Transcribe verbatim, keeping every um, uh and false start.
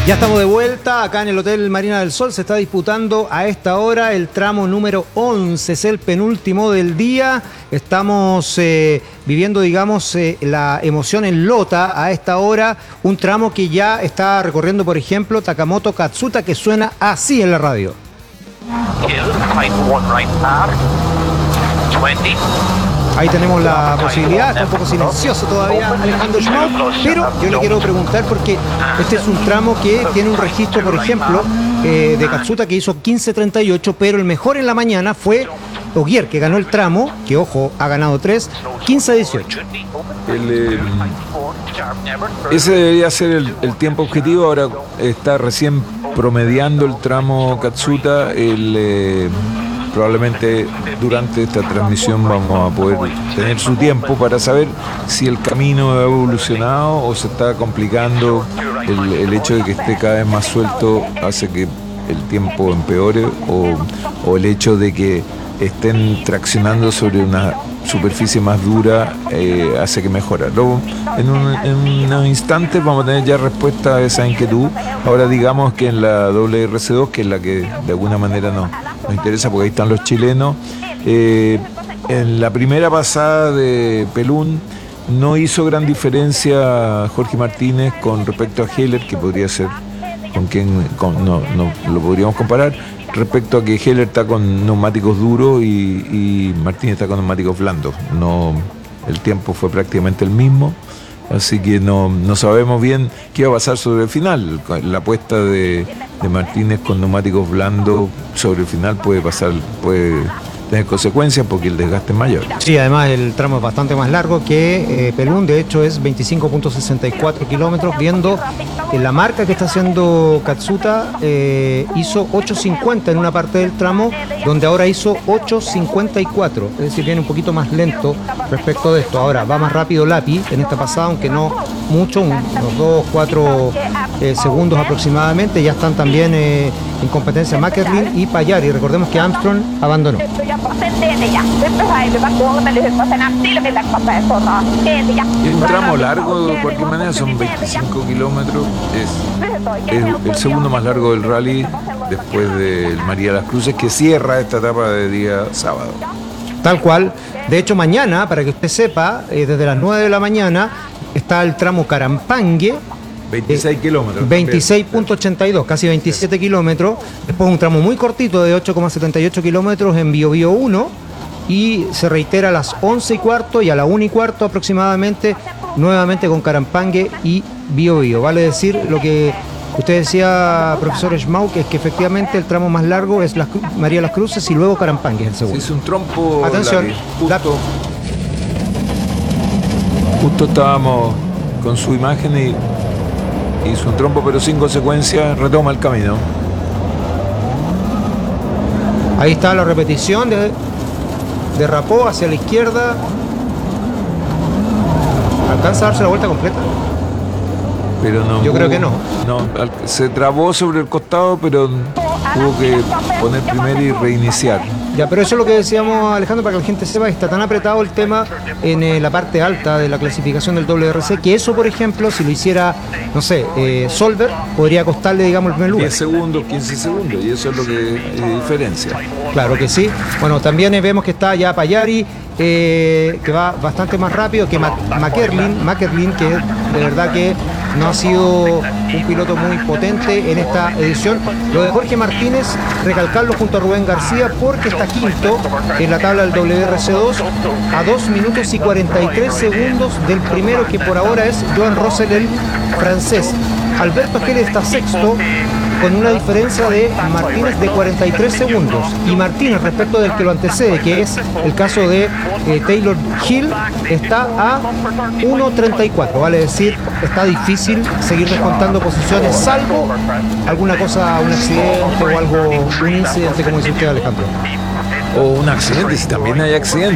Ya estamos de vuelta acá en el Hotel Marina del Sol. Se está disputando a esta hora el tramo número once, es el penúltimo del día. Estamos eh, viviendo, digamos, eh, la emoción en Lota a esta hora. Un tramo que ya está recorriendo, por ejemplo, Takamoto Katsuta, que suena así en la radio. Ahí tenemos la posibilidad, está un poco silencioso todavía Alejandro Schmauk, pero yo le quiero preguntar porque este es un tramo que tiene un registro, por ejemplo, eh, de Katsuta que hizo quince treinta y ocho, pero el mejor en la mañana fue Ogier, que ganó el tramo, que ojo, ha ganado tres, quince dieciocho. El, eh, ese debería ser el, el tiempo objetivo. Ahora está recién promediando el tramo Katsuta. El... Eh, Probablemente durante esta transmisión vamos a poder tener su tiempo para saber si el camino ha evolucionado o se está complicando. El, el hecho de que esté cada vez más suelto hace que el tiempo empeore, o, o el hecho de que estén traccionando sobre una superficie más dura eh, hace que mejora. Luego, en, un, en unos instantes vamos a tener ya respuesta a esa inquietud. Ahora digamos que en la W R C dos, que es la que de alguna manera nos, nos interesa porque ahí están los chilenos, eh, en la primera pasada de Pelún no hizo gran diferencia Jorge Martínez con respecto a Heller, que podría ser con quien con, no, no lo podríamos comparar, respecto a que Heller está con neumáticos duros y, y Martínez está con neumáticos blandos. No, el tiempo fue prácticamente el mismo, así que no, no sabemos bien qué va a pasar sobre el final. La apuesta de, de Martínez con neumáticos blandos sobre el final puede pasar, puede tener consecuencias porque el desgaste es mayor. Sí, además el tramo es bastante más largo que eh, Pelún, de hecho es veinticinco punto sesenta y cuatro kilómetros, viendo que la marca que está haciendo Katsuta eh, hizo ocho cincuenta en una parte del tramo, donde ahora hizo ocho cincuenta y cuatro, es decir, viene un poquito más lento respecto de esto. Ahora va más rápido Lapi en esta pasada, aunque no mucho, unos dos, cuatro eh, segundos aproximadamente. Ya están también eh, en competencia Mackerlin y Payari. Recordemos que Armstrong abandonó. Es un tramo largo, de cualquier manera, son veinticinco kilómetros. Es, es el segundo más largo del rally después del María Las Cruces, que cierra esta etapa de día sábado. Tal cual. De hecho, mañana, para que usted sepa, eh, desde las nueve de la mañana está el tramo Carampangue. veintiséis kilómetros. veintiséis punto ochenta y dos, casi veintisiete kilómetros. Después un tramo muy cortito de ocho coma setenta y ocho kilómetros en Bio Bio uno. Y se reitera a las once y cuarto y a la una y cuarto aproximadamente, nuevamente con Carampangue y Bio Bio. Vale decir, lo que usted decía, profesor Schmauk, es que efectivamente el tramo más largo es las, María Las Cruces y luego Carampangue es el segundo. Sí, es un trompo. Atención, la, justo, justo estábamos con su imagen y hizo un trompo, pero sin consecuencia, retoma el camino. Ahí está la repetición, de, derrapó hacia la izquierda. ¿Alcanza a darse la vuelta completa? Pero no. Yo hubo, creo que no. No, se trabó sobre el costado, pero tuvo que poner primero y reiniciar. Ya, pero eso es lo que decíamos, Alejandro, para que la gente sepa que está tan apretado el tema en eh, la parte alta de la clasificación del W R C, que eso, por ejemplo, si lo hiciera, no sé, eh, Solver, podría costarle, digamos, el primer lugar. diez segundos, quince segundos, y eso es lo que eh, diferencia. Claro que sí. Bueno, también eh, vemos que está ya Payari, eh, que va bastante más rápido que Ma Mackerlin, Mackerlin, que de verdad que no ha sido un piloto muy potente en esta edición. Lo de Jorge Martínez, recalcarlo junto a Rubén García, porque está quinto en la tabla del W R C dos a dos minutos y cuarenta y tres segundos del primero, que por ahora es Joan Rossel, el francés. Alberto Gil está sexto con una diferencia de Martínez de cuarenta y tres segundos, y Martínez respecto del que lo antecede, que es el caso de eh, Taylor Hill, está a uno treinta y cuatro, vale decir, está difícil seguir descontando posiciones, salvo alguna cosa, un accidente o algo, un incidente, como dice usted, Alejandro. O un accidente, si también hay accidentes.